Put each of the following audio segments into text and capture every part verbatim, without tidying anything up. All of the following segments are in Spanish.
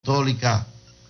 Católica,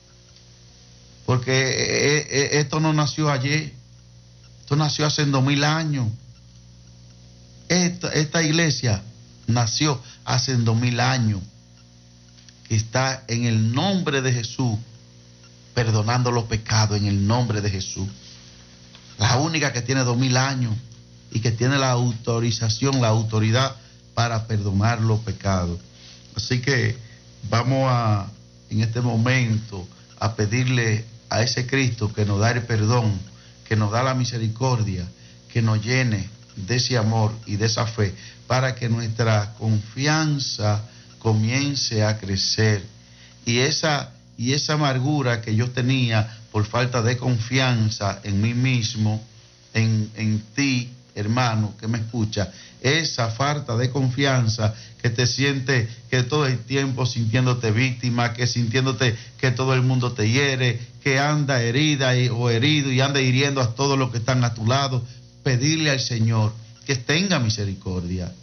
porque esto no nació ayer, esto nació hace dos mil años. Esta, esta iglesia nació hace dos mil años, que está en el nombre de Jesús, perdonando los pecados en el nombre de Jesús. La única que tiene dos mil años y que tiene la autorización, la autoridad para perdonar los pecados. Así que vamos a, en este momento, a pedirle a ese Cristo que nos da el perdón, que nos da la misericordia, que nos llene de ese amor y de esa fe, para que nuestra confianza comience a crecer. Y esa, y esa amargura que yo tenía por falta de confianza en mí mismo, en, en ti, hermano, que me escucha, esa falta de confianza que te sientes que todo el tiempo sintiéndote víctima, que sintiéndote que todo el mundo te hiere, que anda herida y, o herido y anda hiriendo a todos los que están a tu lado, pedirle al Señor que tenga misericordia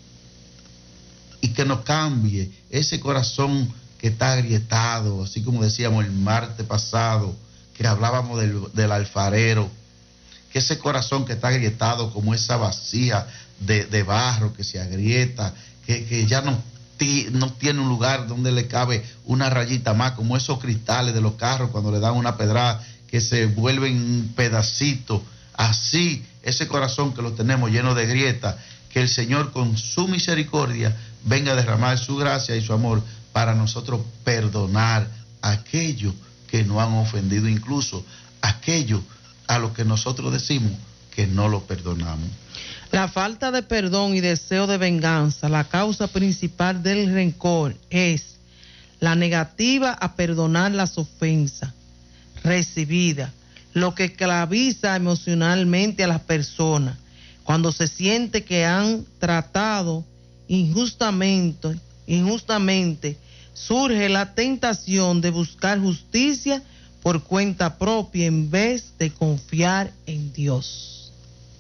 y que nos cambie ese corazón que está agrietado, así como decíamos el martes pasado, que hablábamos del, del alfarero, que ese corazón que está agrietado como esa vasija de, de barro que se agrieta, que, que ya no, ti, no tiene un lugar donde le cabe una rayita más, como esos cristales de los carros cuando le dan una pedrada que se vuelven pedacitos. Así, ese corazón que lo tenemos lleno de grieta, que el Señor con su misericordia venga a derramar su gracia y su amor para nosotros perdonar a aquellos que nos han ofendido, incluso aquellos a los que nosotros decimos que no lo perdonamos. La falta de perdón y deseo de venganza, la causa principal del rencor es la negativa a perdonar las ofensas recibidas, lo que esclaviza emocionalmente a las personas cuando se siente que han tratado injustamente, injustamente, surge la tentación de buscar justicia por cuenta propia en vez de confiar en Dios.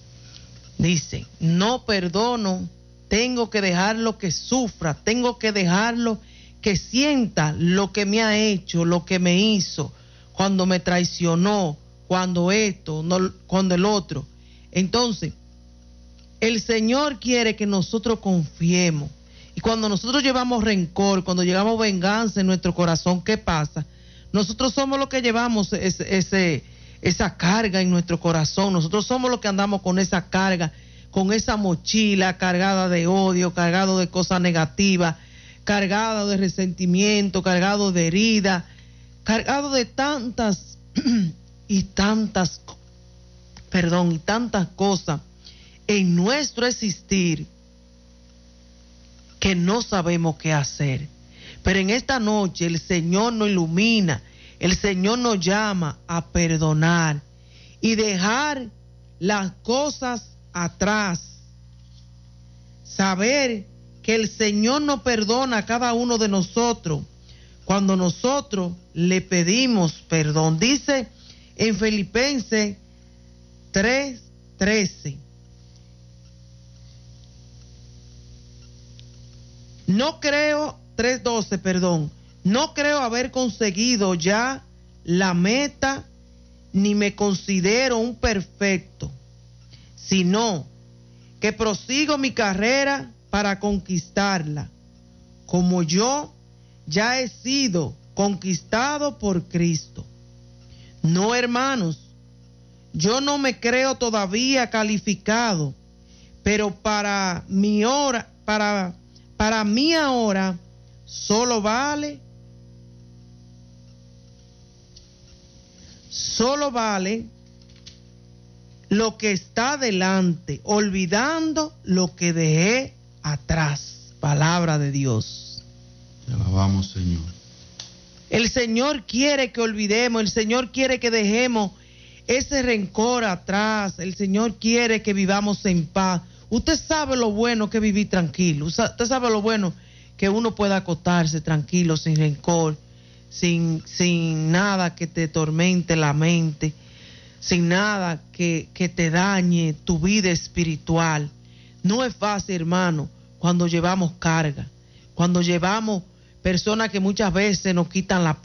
Dice, no perdono, tengo que dejarlo que sufra, tengo que dejarlo que sienta lo que me ha hecho, lo que me hizo, cuando me traicionó, cuando esto, no, cuando el otro. Entonces, el Señor quiere que nosotros confiemos. Y cuando nosotros llevamos rencor, cuando llevamos venganza en nuestro corazón, ¿qué pasa? Nosotros somos los que llevamos ese, ese, esa carga en nuestro corazón. Nosotros somos los que andamos con esa carga, con esa mochila cargada de odio, cargado de cosas negativas, cargado de resentimiento, cargado de herida, cargado de tantas y tantas, perdón, y tantas cosas en nuestro existir que no sabemos qué hacer. Pero en esta noche el Señor nos ilumina, el Señor nos llama a perdonar y dejar las cosas atrás. Saber que el Señor nos perdona a cada uno de nosotros cuando nosotros le pedimos perdón. Dice en Filipenses tres trece. No creo, tres doce, perdón, no creo haber conseguido ya la meta, ni me considero un perfecto, sino que prosigo mi carrera para conquistarla, como yo ya he sido conquistado por Cristo. No, hermanos, yo no me creo todavía calificado, pero para mi hora, para Para mí ahora solo vale, solo vale lo que está delante, olvidando lo que dejé atrás. Palabra de Dios. Te alabamos, Señor. El Señor quiere que olvidemos, el Señor quiere que dejemos ese rencor atrás, el Señor quiere que vivamos en paz. Usted sabe lo bueno que es vivir tranquilo. Usted sabe lo bueno que uno pueda acostarse tranquilo, sin rencor, sin, sin nada que te tormente la mente, sin nada que, que te dañe tu vida espiritual. No es fácil, hermano, cuando llevamos carga, cuando llevamos personas que muchas veces nos quitan la